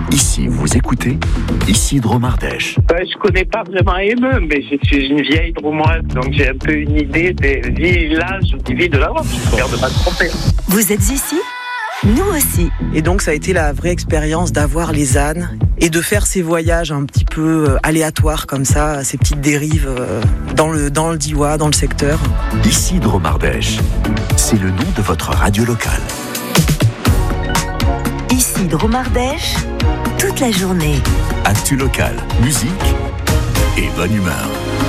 Ici, vous écoutez Ici Dromardèche. Je connais pas vraiment Émeu, mais je suis une vieille dromoise, donc j'ai un peu une idée des villages ou des villes de la Drôme. J'espère de pas me tromper. Vous êtes ici ? Nous aussi. Et donc ça a été la vraie expérience d'avoir les ânes et de faire ces voyages un petit peu aléatoires comme ça, ces petites dérives dans le Diois, dans le secteur. Ici Dromardèche, c'est le nom de votre radio locale. Ici Dromardèche, toute la journée. Actu locale, musique et bonne humeur.